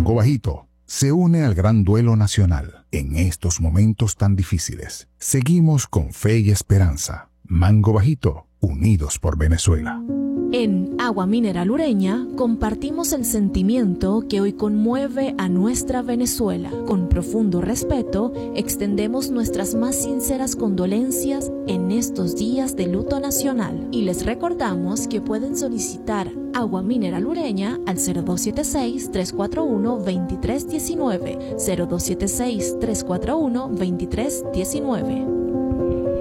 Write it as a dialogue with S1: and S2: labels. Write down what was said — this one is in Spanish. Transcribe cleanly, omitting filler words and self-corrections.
S1: Mango Bajito se une al gran duelo nacional en estos momentos tan difíciles. Seguimos con fe y esperanza. Mango Bajito, unidos por Venezuela.
S2: En Agua Mineral Ureña compartimos el sentimiento que hoy conmueve a nuestra Venezuela. Con profundo respeto, extendemos nuestras más sinceras condolencias en estos días de luto nacional y les recordamos que pueden solicitar Agua Mineral Ureña al 0276-341-2319, 0276-341-2319.